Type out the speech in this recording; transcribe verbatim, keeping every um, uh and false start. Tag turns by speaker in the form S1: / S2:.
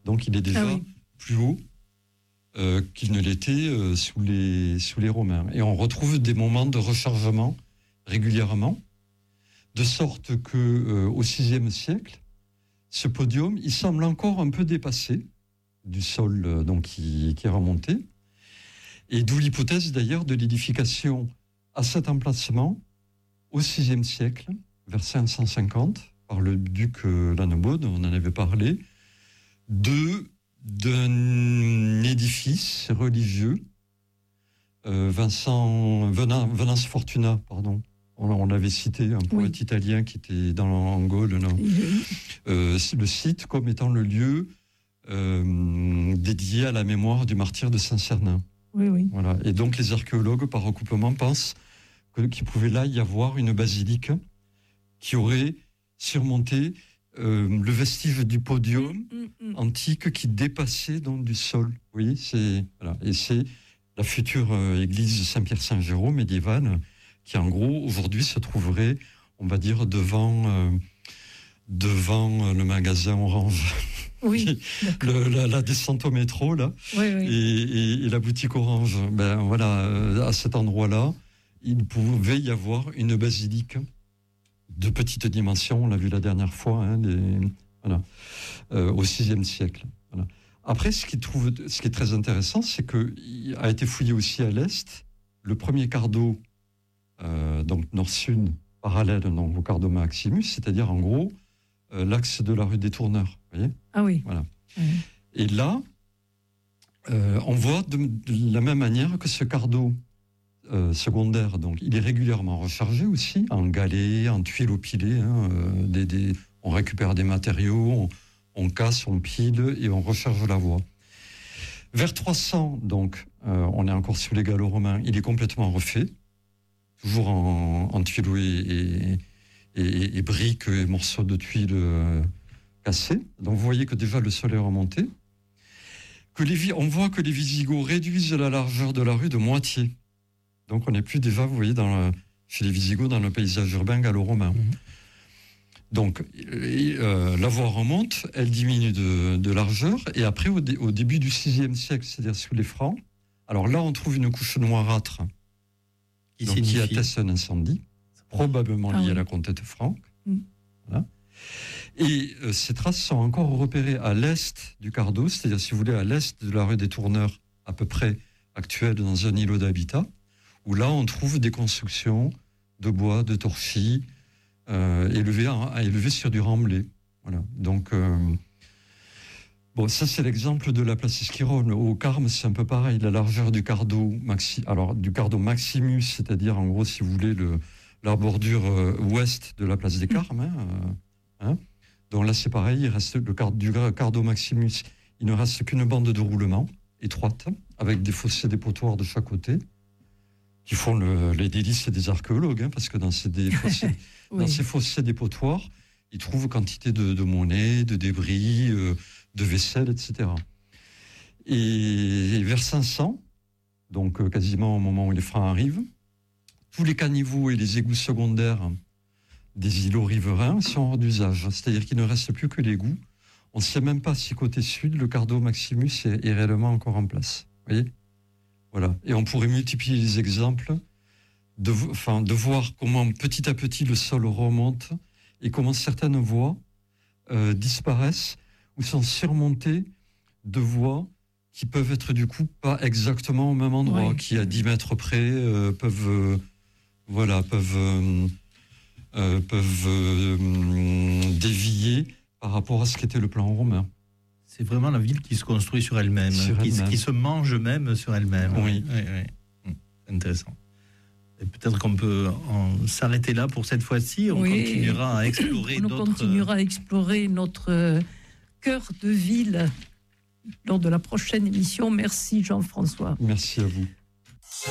S1: Donc il est déjà ah oui. plus haut euh, qu'il ne l'était euh, sous les, sous les Romains. Et on retrouve des moments de rechargement régulièrement, de sorte que euh, au sixième siècle, ce podium, il semble encore un peu dépassé du sol euh, donc, qui, qui est remonté. Et d'où l'hypothèse d'ailleurs de l'édification à cet emplacement au sixième siècle, vers cinq cent cinquante, par le duc euh, Lannemode, on en avait parlé, de, d'un édifice religieux, euh, Vincent, Venance Fortuna, pardon, on, on l'avait cité, un poète oui. italien qui était dans l'Angole, non euh, le site comme étant le lieu euh, dédié à la mémoire du martyr de Saint-Cernin.
S2: Oui, oui.
S1: Voilà. Et donc les archéologues, par recouplement, pensent que, qu'il pouvait là y avoir une basilique qui aurait surmonté euh, le vestige du podium mmh, mmh, mmh. antique qui dépassait donc du sol. Vous voyez, c'est, voilà. Et c'est la future euh, église Saint-Pierre-Saint-Géraud médiévale qui, en gros, aujourd'hui se trouverait, on va dire, devant, euh, devant le magasin Orange.
S2: Oui,
S1: le, la, la descente au métro, là,
S2: oui, oui.
S1: Et, et, et la boutique Orange. Ben, voilà, à cet endroit-là, il pouvait y avoir une basilique de petite dimension, on l'a vu la dernière fois, hein, les, voilà, euh, au sixième siècle. Voilà. Après, ce qui, trouve, ce qui est très intéressant, c'est qu'il a été fouillé aussi à l'est le premier quart d'eau, euh, donc nord-sud, parallèle donc, au quart d'eau Maximus, c'est-à-dire en gros euh, l'axe de la rue des Tourneurs. Vous voyez ?
S2: Ah oui.
S1: Voilà.
S2: Mmh.
S1: Et là, euh, on voit de, de la même manière que ce quart d'eau Euh, secondaire, donc il est régulièrement rechargé aussi en galets, en tuiles opilées. Hein, euh, des, des, on récupère des matériaux, on, on casse, on pile et on recharge la voie. Vers trois cents, donc, euh, on est encore sous les gallo-romains, il est complètement refait, toujours en, en tuiles et, et, et, et briques et morceaux de tuiles euh, cassés. Donc vous voyez que déjà le sol est remonté. Que les, on voit que les Visigoths réduisent la largeur de la rue de moitié. Donc, on n'est plus déjà, vous voyez, dans le, chez les Visigoths, dans le paysage urbain gallo-romain. Mmh. Donc, euh, la voie remonte, elle diminue de, de largeur, et après, au, dé, au début du sixième siècle, c'est-à-dire sous les Francs, alors là, on trouve une couche noirâtre qui, donc, qui atteste un incendie, probablement lié ah oui. à la conquête franque. Mmh. Voilà. Et euh, ces traces sont encore repérées à l'est du quart d'eau, c'est-à-dire, si vous voulez, à l'est de la rue des Tourneurs, à peu près actuelle, dans un îlot d'habitat, où là, on trouve des constructions de bois, de torchis, euh, élevées, élevées sur du remblai. Voilà. Donc, euh, bon, ça, c'est l'exemple de la place Esquirol. Au Carme, c'est un peu pareil. La largeur du quart d'eau, maxi, alors, du quart d'eau Maximus, c'est-à-dire, en gros, si vous voulez, le, la bordure euh, ouest de la place des Carmes. Hein, euh, hein. Donc là, c'est pareil. Il reste le quart, du quart d'eau Maximus. Il ne reste qu'une bande de roulement étroite, avec des fossés dépotoirs de chaque côté, qui font le, les délices des archéologues, hein, parce que dans ces, des fossés, oui. dans ces fossés dépotoirs, ils trouvent quantité de, de monnaie, de débris, euh, de vaisselle, et cetera. Et, et vers cinq cents, donc euh, quasiment au moment où les Francs arrivent, tous les caniveaux et les égouts secondaires des îlots riverains sont hors d'usage. C'est-à-dire qu'il ne reste plus que l'égout. On ne sait même pas si côté sud, le quart d'eau Maximus est, est réellement encore en place. Vous voyez ? Voilà. Et on pourrait multiplier les exemples, de, enfin, de voir comment petit à petit le sol remonte et comment certaines voies euh, disparaissent ou sont surmontées de voies qui peuvent être du coup pas exactement au même endroit, oui. qui à dix mètres près euh, peuvent, euh, voilà, peuvent, euh, euh, peuvent euh, dévier par rapport à ce qu'était le plan romain.
S3: C'est vraiment la ville qui se construit sur elle-même,
S1: sur
S3: qui,
S1: elle-même.
S3: qui se mange même sur elle-même.
S1: Oui.
S3: oui, oui. C'est intéressant. Et peut-être qu'on peut en s'arrêter là pour cette fois-ci. On oui. continuera à explorer
S2: On
S3: d'autres...
S2: continuera à explorer notre cœur de ville lors de la prochaine émission. Merci Jean-François.
S1: Merci à vous.